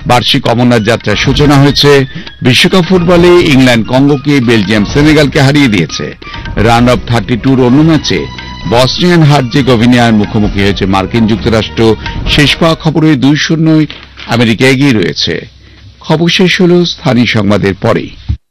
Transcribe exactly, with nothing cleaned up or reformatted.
বার্ষিক অমরনাথ যাত্রার সূচনা হয়েছে। বিশ্বকাপ ফুটবলে ইংল্যান্ড কঙ্গোকে, বেলজিয়াম সেনেগালকে হারিয়ে দিয়েছে। রাউন্ড অফ থার্টি টুর অন্য ম্যাচে বসনিয়ান হার্জেগোভিনার মুখোমুখি হয়েছে মার্কিন যুক্তরাষ্ট্র। শেষ পাওয়া খবরে দুই শূন্যয় আমেরিকা এগিয়ে রয়েছে। খবর শেষ হল স্থানীয় সংবাদের পরেই।